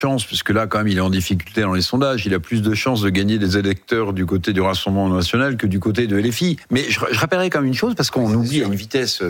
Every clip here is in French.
chance, puisque là, quand même, il est en difficulté dans les sondages. Il a plus de chances de gagner des électeurs du côté du Rassemblement national que du côté de LFI. Mais je rappellerai quand même une chose, parce qu'on oublie à une vitesse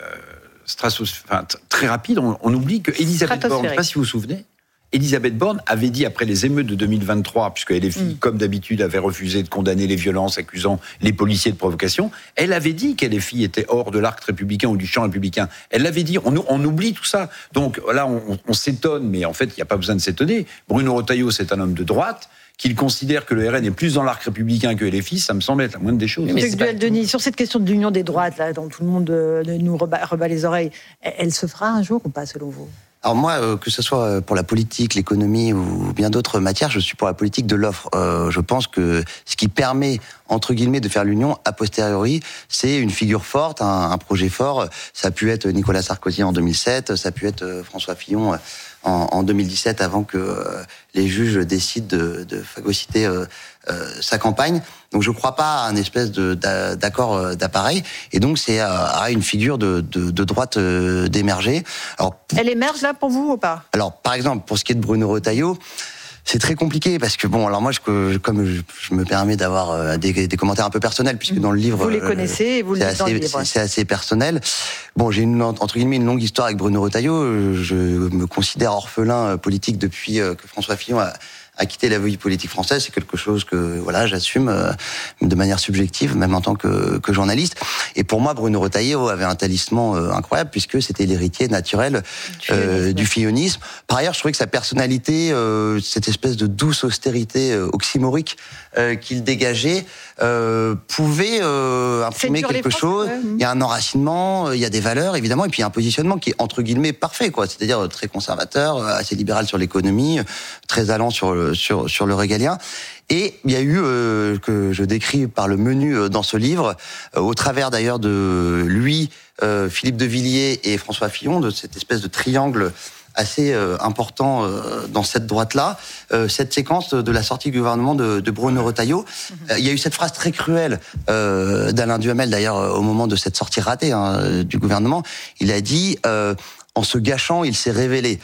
très rapide, on oublie que Elisabeth Borne, je ne sais pas si vous vous souvenez, Elisabeth Borne avait dit après les émeutes de 2023, puisque LFI, comme d'habitude, avait refusé de condamner les violences, accusant les policiers de provocation, elle avait dit qu'LFI était hors de l'arc républicain ou du champ républicain. Elle l'avait dit, on oublie tout ça. Donc là, on s'étonne, mais en fait, il n'y a pas besoin de s'étonner. Bruno Retailleau, c'est un homme de droite. Qu'il considère que le RN est plus dans l'arc républicain que LFI, ça me semble être la moindre des choses. Mais Denis, sur cette question de l'union des droites, là, dont tout le monde nous rebat les oreilles, elle se fera un jour ou pas, selon vous ? Alors moi, que ce soit pour la politique, l'économie ou bien d'autres matières, je suis pour la politique de l'offre. Je pense que ce qui permet, entre guillemets, de faire l'union a posteriori, c'est une figure forte, un projet fort. Ça a pu être Nicolas Sarkozy en 2007, ça a pu être François Fillon en 2017, avant que les juges décident de phagocyter sa campagne. Donc je ne crois pas à un espèce d'accord d'appareil. Et donc c'est à une figure de droite d'émerger. Alors, elle émerge là pour vous ou pas ? Alors par exemple, pour ce qui est de Bruno Retailleau, c'est très compliqué parce que bon, alors moi, comme je me permets d'avoir des commentaires un peu personnels, puisque dans le livre, vous les connaissez et vous le dites dans le livre. C'est assez personnel. Bon, j'ai entre guillemets une longue histoire avec Bruno Retailleau. Je me considère orphelin politique depuis que François Fillon a quitté la vie politique française. C'est quelque chose que j'assume de manière subjective, même en tant que journaliste. Et pour moi, Bruno Retailleau avait un talisman incroyable, puisque c'était l'héritier naturel du fillonisme. Par ailleurs, je trouvais que sa personnalité, cette espèce de douce austérité oxymorique qu'il dégageait, pouvait imprimer quelque chose. Il y a un enracinement, il y a des valeurs, évidemment, et puis il y a un positionnement qui est entre guillemets parfait, quoi. C'est-à-dire très conservateur, assez libéral sur l'économie, très allant sur le régalien. Et il y a eu, que je décris par le menu dans ce livre, au travers d'ailleurs de lui, Philippe de Villiers et François Fillon, de cette espèce de triangle assez important dans cette droite-là, cette séquence de la sortie du gouvernement de Bruno Retailleau. Il y a eu cette phrase très cruelle d'Alain Duhamel, d'ailleurs, au moment de cette sortie ratée du gouvernement. Il a dit en se gâchant, il s'est révélé.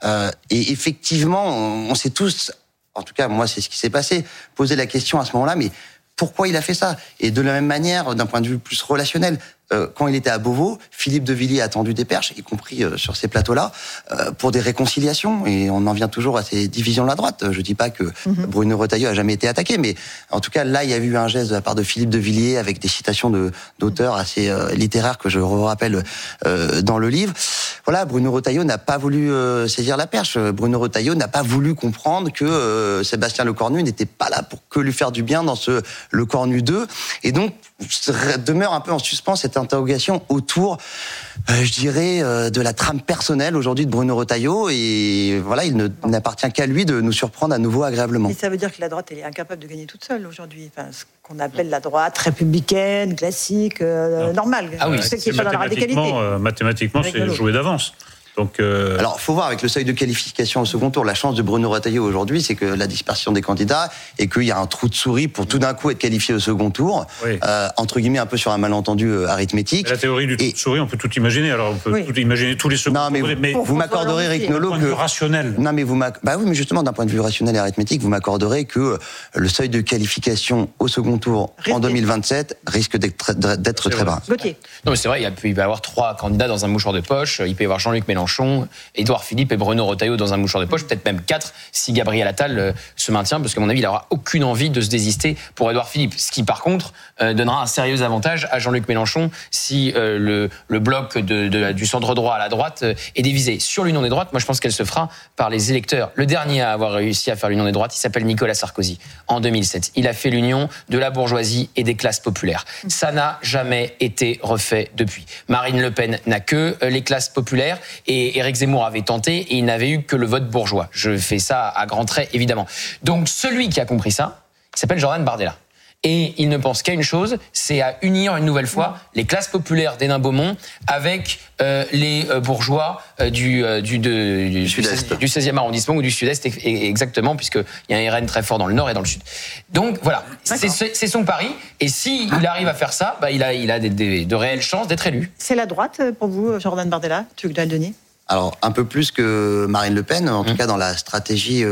Et effectivement, on s'est tous, en tout cas moi c'est ce qui s'est passé, posé la question à ce moment-là, mais pourquoi il a fait ça ? Et de la même manière, d'un point de vue plus relationnel, quand il était à Beauvau, Philippe de Villiers a tendu des perches, y compris sur ces plateaux-là, pour des réconciliations. Et on en vient toujours à ces divisions de la droite. Je dis pas que Bruno Retailleau a jamais été attaqué, mais en tout cas, là, il y a eu un geste de la part de Philippe de Villiers avec des citations d'auteurs assez littéraires que je rappelle dans le livre. Voilà, Bruno Retailleau n'a pas voulu saisir la perche. Bruno Retailleau n'a pas voulu comprendre que Sébastien Lecornu n'était pas là pour que lui faire du bien dans ce Lecornu 2. Et donc, demeure un peu en suspens cette interrogation autour, je dirais, de la trame personnelle aujourd'hui de Bruno Retailleau. Et voilà, il n'appartient qu'à lui de nous surprendre à nouveau agréablement. Et ça veut dire que la droite, elle est incapable de gagner toute seule aujourd'hui. Enfin, ce qu'on appelle la droite républicaine, classique, normale. Ah oui, c'est qui est pas dans la radicalité. Mathématiquement, c'est joué d'avance. Donc Alors, faut voir avec le seuil de qualification au second tour. La chance de Bruno Retailleau aujourd'hui, c'est que la dispersion des candidats et qu'il y a un trou de souris pour tout d'un coup être qualifié au second tour, entre guillemets un peu sur un malentendu arithmétique. La théorie du trou de souris, on peut tout imaginer. Alors on peut tout imaginer tous les seconds. Non, mais vous m'accorderez, Eric Nolot, que rationnel. Non, mais mais justement d'un point de vue rationnel et arithmétique, vous m'accorderez que le seuil de qualification au second tour en 2027 risque d'être très bas. Gauthier. Non, mais c'est vrai, il peut y avoir 3 candidats dans un mouchoir de poche. Il peut y avoir Jean-Luc Mélenchon, Édouard Philippe et Bruno Retailleau dans un mouchoir de poche, peut-être même 4 si Gabriel Attal se maintient, parce qu'à mon avis, il n'aura aucune envie de se désister pour Édouard Philippe. Ce qui, par contre, donnera un sérieux avantage à Jean-Luc Mélenchon si le bloc du centre droit à la droite est divisé. Sur l'union des droites, moi je pense qu'elle se fera par les électeurs. Le dernier à avoir réussi à faire l'union des droites, il s'appelle Nicolas Sarkozy, en 2007. Il a fait l'union de la bourgeoisie et des classes populaires. Ça n'a jamais été refait depuis. Marine Le Pen n'a que les classes populaires, et Éric Zemmour avait tenté et il n'avait eu que le vote bourgeois. Je fais ça à grands traits, évidemment. Donc celui qui a compris ça, il s'appelle Jordan Bardella. Et il ne pense qu'à une chose, c'est à unir une nouvelle fois les classes populaires d'Hénin-Beaumont avec les bourgeois du 16e arrondissement ou du Sud-Est, exactement, puisqu'il y a un RN très fort dans le Nord et dans le Sud. Donc voilà, c'est son pari. Et s'il arrive à faire ça, il a de réelles chances d'être élu. C'est la droite pour vous, Jordan Bardella, tu veux que je le donne? Alors, un peu plus que Marine Le Pen, en tout cas dans la stratégie